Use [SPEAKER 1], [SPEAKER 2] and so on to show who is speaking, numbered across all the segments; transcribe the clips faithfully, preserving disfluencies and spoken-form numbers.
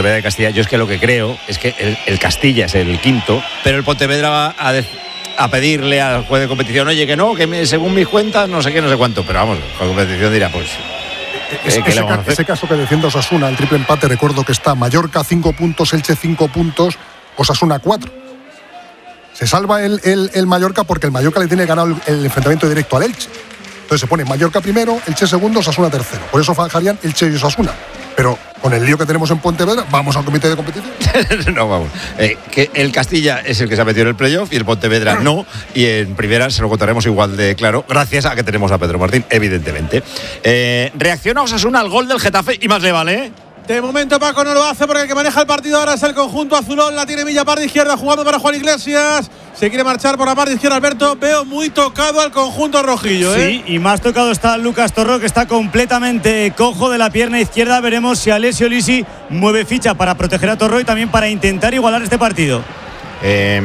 [SPEAKER 1] Pontevedra y Castilla. Yo es que lo que creo es que el, el Castilla es el quinto, pero el Pontevedra va a, de, a pedirle al juez de competición, oye, que no, que me, según mis cuentas, no sé qué, no sé cuánto. Pero vamos, la competición dirá, pues...
[SPEAKER 2] Es, ese, ca- ese caso que defiende Osasuna, el triple empate, recuerdo que está Mallorca cinco puntos, Elche cinco puntos, Osasuna cuatro. Se salva el, el, el Mallorca porque el Mallorca le tiene ganado el, el enfrentamiento directo al Elche. Entonces se pone Mallorca primero, Elche segundo, Osasuna tercero. Por eso fajarían Elche y Osasuna. Pero con el lío que tenemos en Pontevedra, vamos al comité de competición.
[SPEAKER 1] No, vamos. Eh, que el Castilla es el que se ha metido en el playoff y el Pontevedra no. Y en primera se lo contaremos igual de claro, gracias a que tenemos a Pedro Martín, evidentemente. Eh, reacciona Osasuna al gol del Getafe y más le vale, ¿eh?
[SPEAKER 3] De momento Paco no lo hace porque el que maneja el partido ahora es el conjunto azulón. La tiene Villa, parte izquierda, jugando para Juan Iglesias. Se quiere marchar por la parte izquierda Alberto. Veo muy tocado al conjunto rojillo, ¿eh?
[SPEAKER 4] Sí, y más tocado está Lucas Torró, que está completamente cojo de la pierna izquierda. Veremos si Alessio Lisi mueve ficha para proteger a Torró y también para intentar igualar este partido.
[SPEAKER 1] Eh,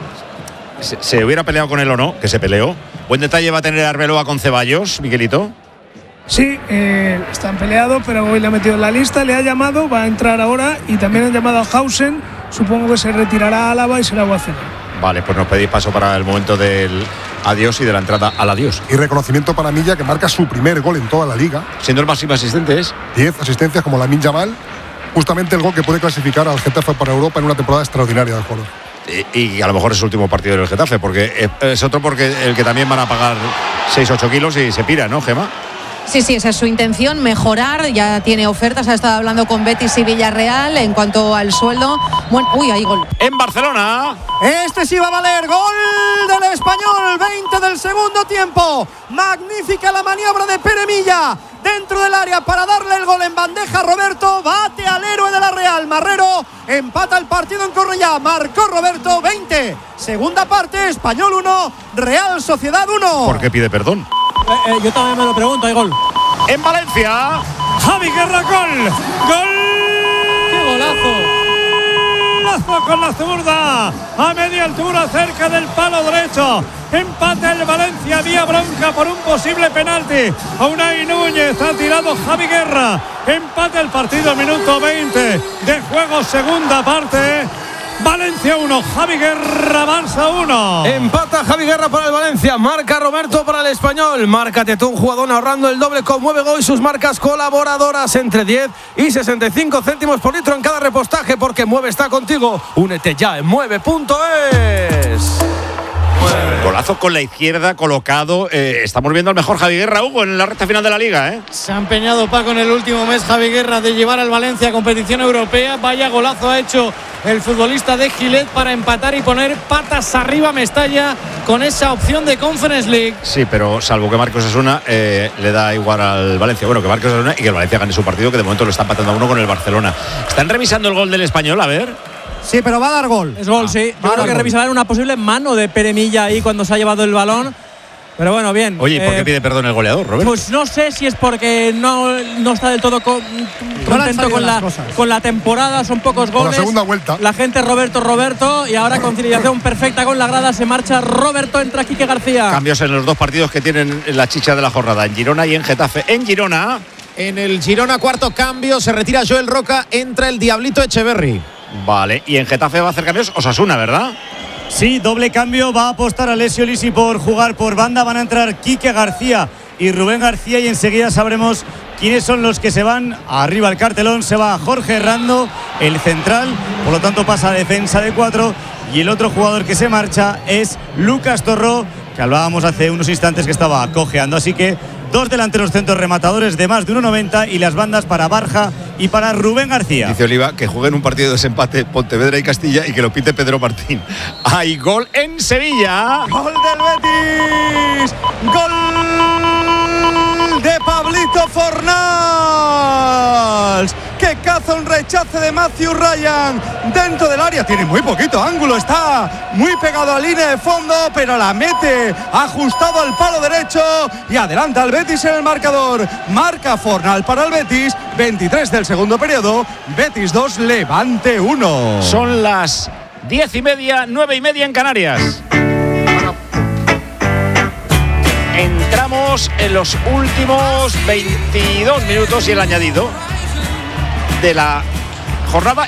[SPEAKER 1] se, se hubiera peleado con él o no, que se peleó. Buen detalle va a tener Arbeloa con Ceballos, Miguelito.
[SPEAKER 5] Sí, eh, están peleados, pero hoy le ha metido en la lista, le ha llamado, va a entrar ahora y también han llamado a Hausen. Supongo que se retirará a Álava y será Guacena.
[SPEAKER 1] Vale, pues nos pedís paso para el momento del adiós y de la entrada al adiós.
[SPEAKER 2] Y reconocimiento para Milla, que marca su primer gol en toda la liga.
[SPEAKER 1] Siendo el máximo asistente es
[SPEAKER 2] diez asistencias como Lamine Yamal. Justamente el gol que puede clasificar al Getafe para Europa en una temporada extraordinaria del jugador.
[SPEAKER 1] Y, y a lo mejor es el último partido del Getafe, porque es, es otro porque el que también van a pagar seis ocho kilos y se pira, ¿no, Gemma?
[SPEAKER 6] Sí, sí, esa es su intención, mejorar. Ya tiene ofertas, ha estado hablando con Betis y Villarreal en cuanto al sueldo. Bueno, uy, hay gol.
[SPEAKER 1] En Barcelona.
[SPEAKER 7] Este sí va a valer. Gol del Español, veinte del segundo tiempo. Magnífica la maniobra de Pere Milla dentro del área para darle el gol en bandeja a Roberto. Bate al héroe de la Real, Marrero. Empata el partido en Cornellá. Marcó Roberto, veinte. Segunda parte, Español uno, Real Sociedad uno.
[SPEAKER 1] ¿Por qué pide perdón?
[SPEAKER 3] Eh, eh, yo también me lo pregunto, hay gol.
[SPEAKER 1] En Valencia.
[SPEAKER 4] Javi Guerra, gol. Gol.
[SPEAKER 3] ¡Qué golazo!
[SPEAKER 4] Golazo con la zurda. A media altura, cerca del palo derecho. Empate el Valencia, vía bronca por un posible penalti. A Unai Núñez ha tirado Javi Guerra. Empate el partido, minuto veinte de juego, segunda parte. Valencia uno, Javi Guerra, Barça uno.
[SPEAKER 7] Empata Javi Guerra para el Valencia, marca Roberto para el Español. Márcate tú un jugador ahorrando el doble con Mueve Go y sus marcas colaboradoras entre diez y sesenta y cinco céntimos por litro en cada repostaje, porque Mueve está contigo. Únete ya en mueve punto es.
[SPEAKER 1] Golazo con la izquierda colocado. Eh, estamos viendo al mejor Javi Guerra, Hugo, en la recta final de la liga, ¿eh?
[SPEAKER 3] Se ha empeñado Paco en el último mes Javi Guerra de llevar al Valencia a competición europea. Vaya golazo ha hecho el futbolista de Gilet para empatar y poner patas arriba a Mestalla con esa opción de Conference League.
[SPEAKER 1] Sí, pero salvo que Marcos Osasuna, eh, le da igual al Valencia. Bueno, que Marcos Osasuna y que el Valencia gane su partido, que de momento lo está empatando a uno con el Barcelona. Están revisando el gol del Español, a ver.
[SPEAKER 7] Sí, pero va a dar gol.
[SPEAKER 3] Es gol, ah, sí. Yo creo que revisarán una posible mano de Pere Milla ahí cuando se ha llevado el balón. Pero bueno, bien.
[SPEAKER 1] Oye, ¿y por
[SPEAKER 3] eh,
[SPEAKER 1] qué pide perdón el goleador, Roberto?
[SPEAKER 3] Pues no sé si es porque no, no está del todo co contento con la, con la temporada. Son pocos goles.
[SPEAKER 2] Con la segunda vuelta.
[SPEAKER 3] La gente Roberto, Roberto. Y ahora conciliación perfecta con la grada. Se marcha Roberto, entra Quique García.
[SPEAKER 1] Cambios en los dos partidos que tienen la chicha de la jornada, en Girona y en Getafe. En Girona.
[SPEAKER 8] En el Girona, cuarto cambio. Se retira Joel Roca. Entra el Diablito Echeverri.
[SPEAKER 1] Vale, y en Getafe va a hacer cambios Osasuna, ¿verdad?
[SPEAKER 4] Sí, doble cambio, va a apostar Alessio Lisi por jugar por banda, van a entrar Quique García y Rubén García y enseguida sabremos quiénes son los que se van. Arriba el cartelón, se va Jorge Herrando, el central, por lo tanto pasa a defensa de cuatro, y el otro jugador que se marcha es Lucas Torró, que hablábamos hace unos instantes que estaba cojeando, así que dos delanteros centros rematadores de más de uno noventa y las bandas para Barja y para Rubén García.
[SPEAKER 1] Dice Oliva que jueguen un partido de desempate Pontevedra y Castilla y que lo pite Pedro Martín. Hay gol en Sevilla.
[SPEAKER 7] Gol del Betis. Gol de Pablito Fornals, que caza un rechace de Matthew Ryan dentro del área. Tiene muy poquito ángulo, está muy pegado a la línea de fondo, pero la mete ajustado al palo derecho y adelanta al Betis en el marcador. Marca Fornal para el Betis, veintitrés del segundo periodo. Betis dos, Levante uno.
[SPEAKER 1] Son las diez y media, nueve y media en Canarias. Entramos en los últimos veintidós minutos y el añadido de la jornada